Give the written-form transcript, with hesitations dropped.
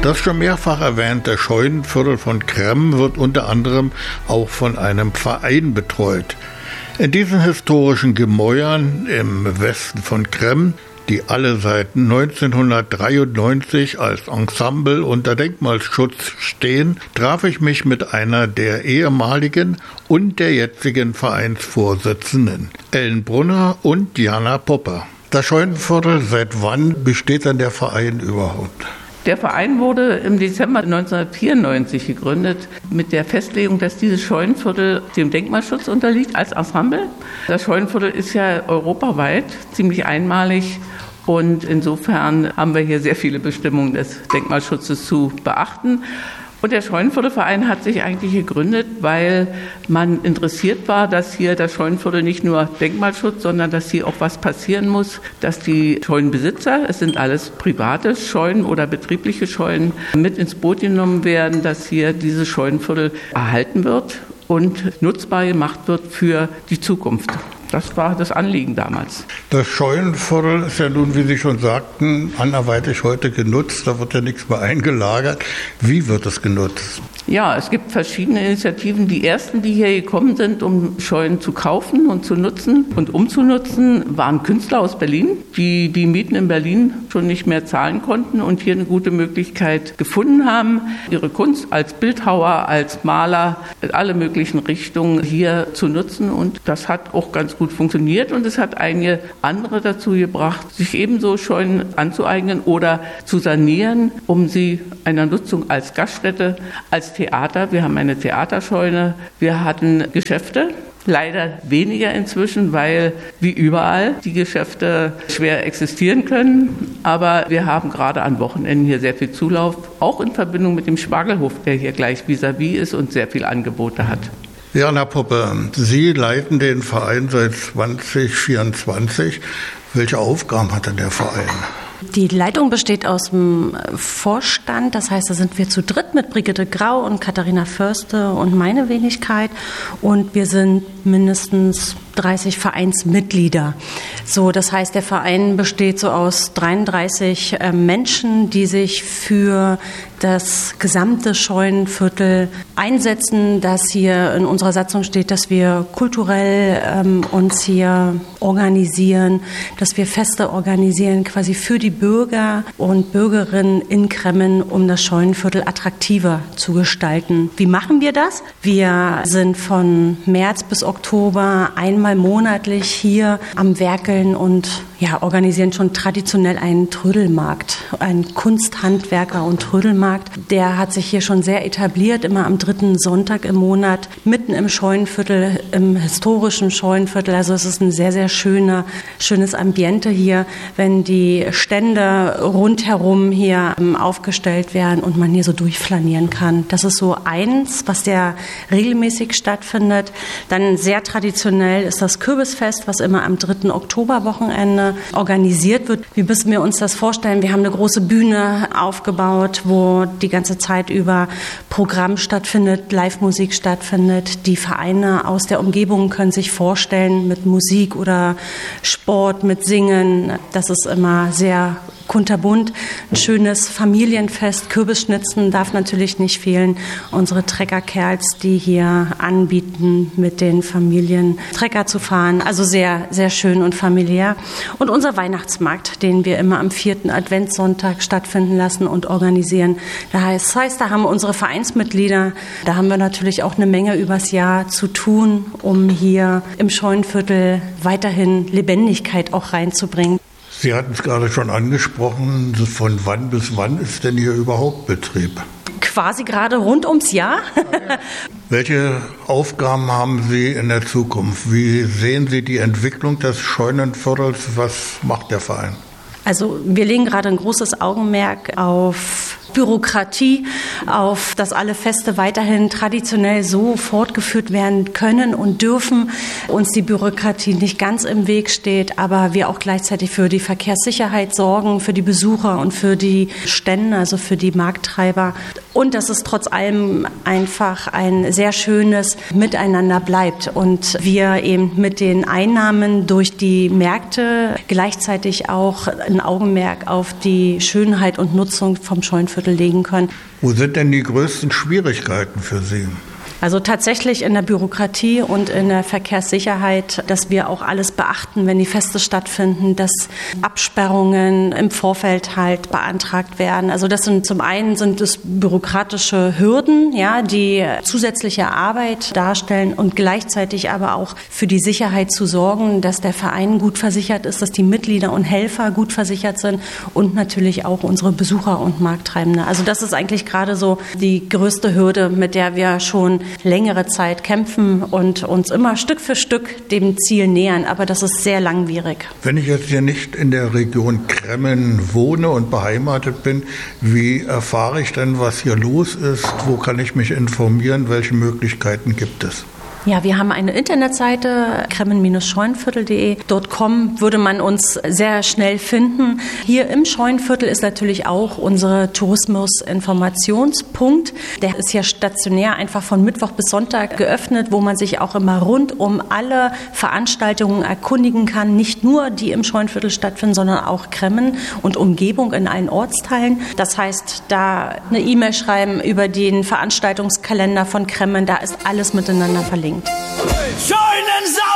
Das schon mehrfach erwähnte Scheunenviertel von Kremm wird unter anderem auch von einem Verein betreut. In diesen historischen Gemäuern im Westen von Kremm, die alle seit 1993 als Ensemble unter Denkmalschutz stehen, traf ich mich mit einer der ehemaligen und der jetzigen Vereinsvorsitzenden, Ellen Brunner und Diana Popper. Das Scheunenviertel, seit wann besteht denn der Verein überhaupt? Der Verein wurde im Dezember 1994 gegründet mit der Festlegung, dass dieses Scheunenviertel dem Denkmalschutz unterliegt als Ensemble. Das Scheunenviertel ist ja europaweit ziemlich einmalig und insofern haben wir hier sehr viele Bestimmungen des Denkmalschutzes zu beachten. Und der Scheunenviertelverein hat sich eigentlich gegründet, weil man interessiert war, dass hier das Scheunenviertel nicht nur Denkmalschutz, sondern dass hier auch was passieren muss, dass die Scheunenbesitzer, es sind alles private Scheunen oder betriebliche Scheunen, mit ins Boot genommen werden, dass hier dieses Scheunenviertel erhalten wird und nutzbar gemacht wird für die Zukunft. Das war das Anliegen damals. Das Scheunenviertel ist ja nun, wie Sie schon sagten, anderweitig heute genutzt. Da wird ja nichts mehr eingelagert. Wie wird es genutzt? Ja, es gibt verschiedene Initiativen. Die ersten, die hier gekommen sind, um Scheunen zu kaufen und zu nutzen und umzunutzen, waren Künstler aus Berlin, die die Mieten in Berlin schon nicht mehr zahlen konnten und hier eine gute Möglichkeit gefunden haben, ihre Kunst als Bildhauer, als Maler, in alle möglichen Richtungen hier zu nutzen. Und das hat auch ganz gut funktioniert und es hat einige andere dazu gebracht, sich ebenso Scheunen anzueignen oder zu sanieren, um sie einer Nutzung als Gaststätte, als Theater. Wir haben eine Theaterscheune, wir hatten Geschäfte. Leider weniger inzwischen, weil wie überall die Geschäfte schwer existieren können. Aber wir haben gerade an Wochenenden hier sehr viel Zulauf, auch in Verbindung mit dem Spargelhof, der hier gleich vis-à-vis ist und sehr viele Angebote hat. Diana Popper, Sie leiten den Verein seit 2024. Welche Aufgaben hat denn der Verein? Die Leitung besteht aus dem Vorstand, das heißt, da sind wir zu dritt mit Brigitte Grau und Katharina Förste und meine Wenigkeit und wir sind mindestens 30 Vereinsmitglieder. So, das heißt, der Verein besteht so aus 33 Menschen, die sich für das gesamte Scheunenviertel einsetzen, dass hier in unserer Satzung steht, dass wir kulturell uns hier organisieren, dass wir Feste organisieren, quasi für die Bürger und Bürgerinnen in Kremmen, um das Scheunenviertel attraktiver zu gestalten. Wie machen wir das? Wir sind von März bis Oktober einmal monatlich hier am Werkeln und organisieren schon traditionell einen Trödelmarkt, einen Kunsthandwerker- und Trödelmarkt. Der hat sich hier schon sehr etabliert, immer am 3. Sonntag im Monat, mitten im Scheunenviertel, im historischen Scheunenviertel. Also es ist ein sehr, sehr schönes Ambiente hier, wenn die Stände rundherum hier aufgestellt werden und man hier so durchflanieren kann. Das ist so eins, was der regelmäßig stattfindet. Dann sehr traditionell ist das Kürbisfest, was immer am 3. Oktoberwochenende organisiert wird. Wie müssen wir uns das vorstellen? Wir haben eine große Bühne aufgebaut, wo die ganze Zeit über Programm stattfindet, Live-Musik stattfindet. Die Vereine aus der Umgebung können sich vorstellen mit Musik oder Sport, mit Singen. Das ist immer sehr kunterbunt. Ein schönes Familienfest. Kürbisschnitzen darf natürlich nicht fehlen. Unsere Treckerkerls, die hier anbieten, mit den Familien Trecker zu fahren. Also sehr, sehr schön und familiär. Und unser Weihnachtsmarkt, den wir immer am 4. Adventssonntag stattfinden lassen und organisieren. Das heißt, da haben unsere Vereinsmitglieder, da haben wir natürlich auch eine Menge übers Jahr zu tun, um hier im Scheunenviertel weiterhin Lebendigkeit auch reinzubringen. Sie hatten es gerade schon angesprochen, von wann bis wann ist denn hier überhaupt Betrieb? Quasi gerade rund ums Jahr. Welche Aufgaben haben Sie in der Zukunft? Wie sehen Sie die Entwicklung des Scheunenviertels? Was macht der Verein? Also wir legen gerade ein großes Augenmerk auf Bürokratie, auf dass alle Feste weiterhin traditionell so fortgeführt werden können und dürfen, uns die Bürokratie nicht ganz im Weg steht, aber wir auch gleichzeitig für die Verkehrssicherheit sorgen, für die Besucher und für die Stände, also für die Markttreiber. Und dass es trotz allem einfach ein sehr schönes Miteinander bleibt und wir eben mit den Einnahmen durch die Märkte gleichzeitig auch ein Augenmerk auf die Schönheit und Nutzung vom Scheunenviertel Scheunenviertel legen können. Wo sind denn die größten Schwierigkeiten für Sie? Also tatsächlich in der Bürokratie und in der Verkehrssicherheit, dass wir auch alles beachten, wenn die Feste stattfinden, dass Absperrungen im Vorfeld halt beantragt werden. Also das sind zum einen sind es bürokratische Hürden, ja, die zusätzliche Arbeit darstellen und gleichzeitig aber auch für die Sicherheit zu sorgen, dass der Verein gut versichert ist, dass die Mitglieder und Helfer gut versichert sind und natürlich auch unsere Besucher und Markttreibende. Also das ist eigentlich gerade so die größte Hürde, mit der wir schon längere Zeit kämpfen und uns immer Stück für Stück dem Ziel nähern. Aber das ist sehr langwierig. Wenn ich jetzt hier nicht in der Region Kremmen wohne und beheimatet bin, wie erfahre ich denn, was hier los ist? Wo kann ich mich informieren? Welche Möglichkeiten gibt es? Ja, wir haben eine Internetseite, kremmen-scheunenviertel.de. Dort würde man uns sehr schnell finden. Hier im Scheunenviertel ist natürlich auch unser Tourismusinformationspunkt. Der ist ja stationär einfach von Mittwoch bis Sonntag geöffnet, wo man sich auch immer rund um alle Veranstaltungen erkundigen kann. Nicht nur die im Scheunenviertel stattfinden, sondern auch Kremmen und Umgebung in allen Ortsteilen. Das heißt, da eine E-Mail schreiben über den Veranstaltungskalender von Kremmen, da ist alles miteinander verlinkt. Scheunensaal!